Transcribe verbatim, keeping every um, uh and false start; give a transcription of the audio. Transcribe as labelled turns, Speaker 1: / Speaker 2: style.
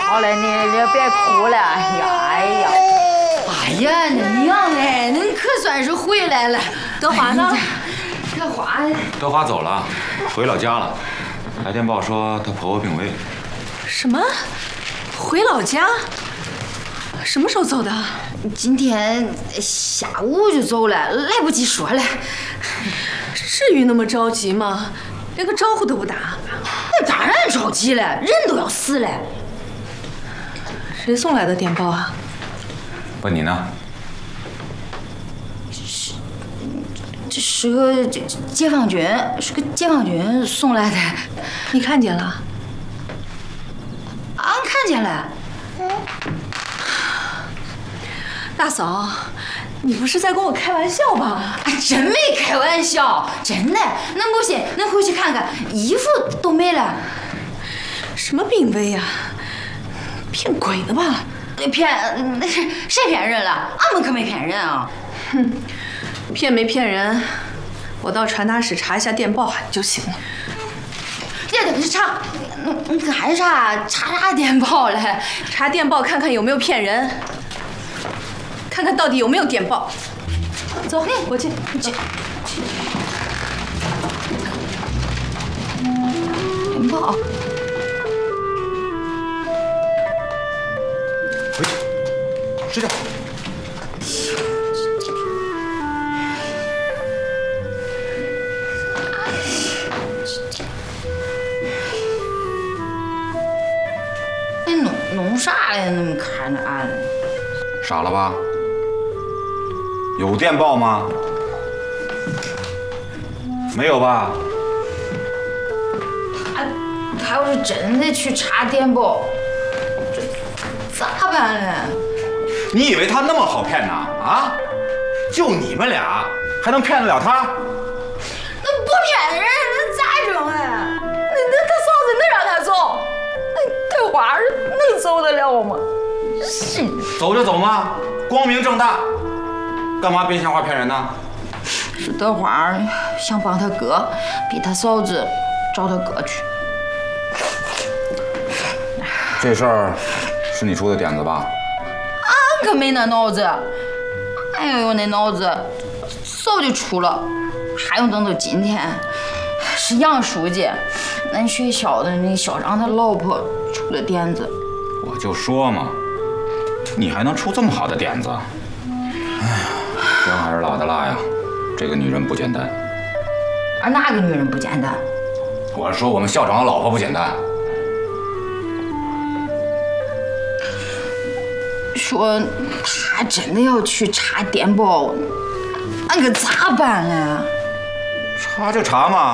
Speaker 1: 好了，你你别哭了。哎呀，哎呀，哎呀，那娘哎，恁可算是回来了。
Speaker 2: 德华呢？
Speaker 1: 德华，
Speaker 3: 德华走了，回老家了。来电报说她婆婆病危。
Speaker 2: 什么？回老家？什么时候走的？
Speaker 1: 今天下午就走了，来不及说了。
Speaker 2: 至于那么着急吗？连个招呼都不打。
Speaker 1: 那当然着急了，人都要死了。
Speaker 2: 谁送来的电报啊？
Speaker 3: 问你呢？
Speaker 1: 是，这是个这解放军，是个解放军送来的。
Speaker 2: 你看见了？
Speaker 1: 俺看见了。
Speaker 2: 大嫂，你不是在跟我开玩笑吧？
Speaker 1: 哎，真没开玩笑，真的。恁不信，恁回去看看，衣服都没了。
Speaker 2: 什么病危呀？骗鬼呢吧？
Speaker 1: 骗？那是谁骗人了？俺们可没骗人啊！
Speaker 2: 哼，骗没骗人？我到传达室查一下电报就行了。
Speaker 1: 这这查，你干啥？查啥电报嘞？
Speaker 2: 查电报看看有没有骗人，看看到底有没有电报。走，我去。
Speaker 1: 去。电报。
Speaker 3: 回去，睡觉。
Speaker 1: 你弄弄啥嘞？那么看着俺嘞？
Speaker 3: 傻了吧？有电报吗？没有吧？
Speaker 1: 他他要是真的去查电报，这咋办嘞？
Speaker 3: 你以为他那么好骗呢？啊？就你们俩还能骗得了他？
Speaker 1: 那不骗人，那咋整哎？那那他嫂子能让他走？那德华能走得了吗？是。
Speaker 3: 走就走嘛，光明正大，干嘛编瞎话骗人呢？
Speaker 1: 是德华想帮他哥，逼他嫂子找他哥去。
Speaker 3: 这事儿是你出的点子吧？
Speaker 1: 俺可没那脑子，俺要有那脑子，早就出了，还用等到今天？是杨书记，咱学校的那校长他老婆出的点子。
Speaker 3: 我就说嘛，你还能出这么好的点子？哎呀，姜还是老的辣呀，这个女人不简单。
Speaker 1: 啊，哪个女人不简单？
Speaker 3: 我是说我们校长的老婆不简单。
Speaker 1: 说他真的要去查电报，俺可咋办嘞？
Speaker 3: 查就查嘛，